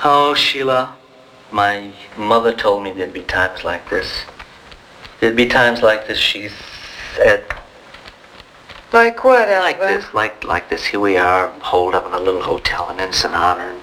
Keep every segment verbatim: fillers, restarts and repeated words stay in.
Oh, Sheila, my mother told me there'd be times like this. There'd be times like this, she said. Like what, Albert? Like this, like like this. Here we are, holed up in a little hotel in Ensenada, and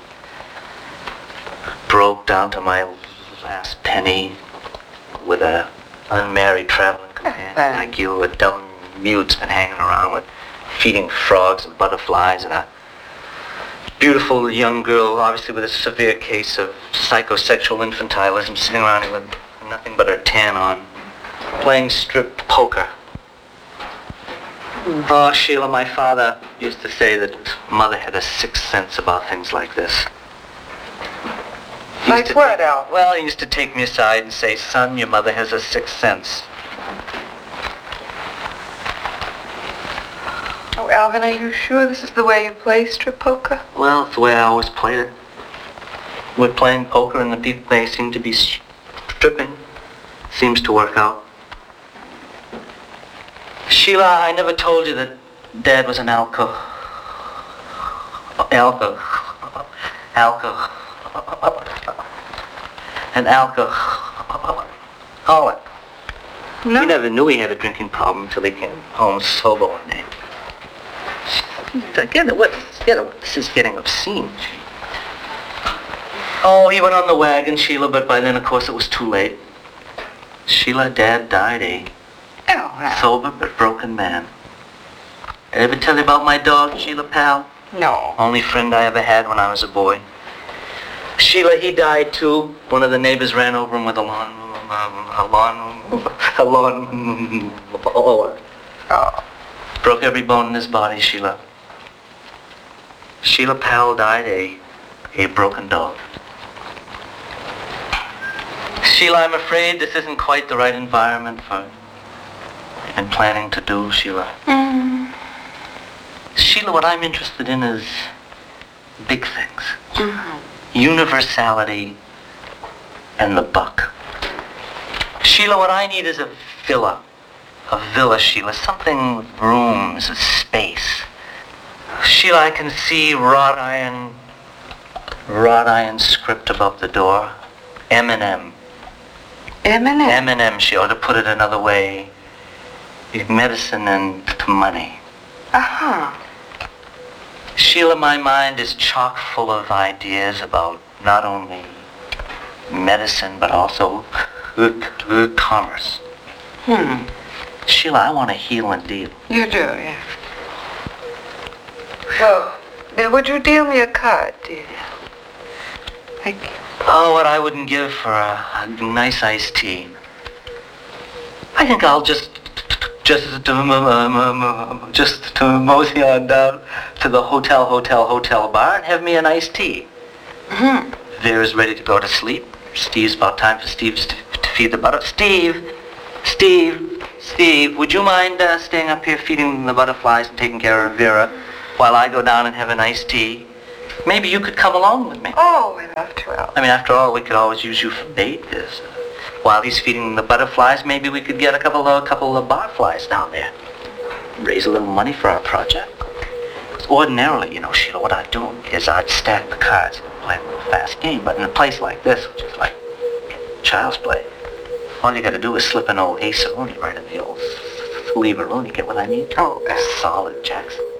broke down to my last penny with a unmarried traveling companion like you, a dumb mute's been hanging around with feeding frogs and butterflies, and a beautiful young girl, obviously with a severe case of psychosexual infantilism, sitting around here with nothing but her tan on, playing strip poker. Mm. Oh, Sheila, my father used to say that mother had a sixth sense about things like this. He like to, what, Al? Well, he used to take me aside and say, son, your mother has a sixth sense. Oh, Alvin, are you sure this is the way you play strip poker? Well, it's the way I always played it. We're playing poker and the people, they seem to be stripping. Seems to work out. Sheila, I never told you that Dad was an alco... Alco... Alco... An alcoholic. No. He never knew he had a drinking problem until he came home sober one day. Get it, what, get it, this is getting obscene. Oh, he went on the wagon, Sheila, but by then, of course, it was too late. Sheila, Dad died a oh, wow. sober but broken man. Did I ever tell you about my dog, Sheila, pal? No. Only friend I ever had when I was a boy. Sheila, he died too. One of the neighbors ran over him with a lawn, um, a lawn, a lawn mower. Oh. Broke every bone in his body, Sheila. Sheila Powell died a, a broken dog. Sheila, I'm afraid this isn't quite the right environment for what you've been planning to do, Sheila. Mm. Sheila, what I'm interested in is big things. Mm-hmm. Universality and the buck. Sheila, what I need is a villa. A villa, Sheila. Something with rooms, a space. Sheila, I can see wrought iron, wrought iron script above the door. M and M. M and M? M and M, Sheila, to put it another way. Medicine and money. Uh-huh. Sheila, my mind is chock full of ideas about not only medicine, but also commerce. Hmm. Sheila, I want to heal and deal. You do, yeah. Well, then would you deal me a card, dear? Thank you. Oh, what I wouldn't give for a, a nice iced tea. I think I'll just, just, um, just to mosey on down to the hotel, hotel, hotel bar and have me an iced tea. Mm-hmm. Vera's ready to go to sleep. Steve's about time for Steve to, to feed the butter. Steve, Steve, Steve, would you mind uh, staying up here feeding the butterflies and taking care of Vera while I go down and have an iced tea? Maybe you could come along with me. Oh, I'd love to, Al. I mean, after all, we could always use you for bait. Because, uh, while he's feeding the butterflies, maybe we could get a couple of, a couple of barflies down there. Raise a little money for our project. Ordinarily, you know, Sheila, what I'd do is I'd stack the cards and play a little fast game. But in a place like this, which is like child's play, all you got to do is slip an old ace-a-rooney right in the old sleeve-a-rooney. Get what I mean? Oh, Solid Jackson.